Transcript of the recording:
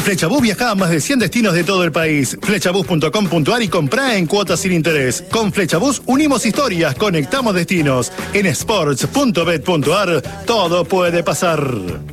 Flechabús viaja a más de 100 destinos de todo el país. Flechabús.com.ar y comprá en cuotas sin interés. Con Flechabús unimos historias, conectamos destinos. En sports.bet.ar todo puede pasar.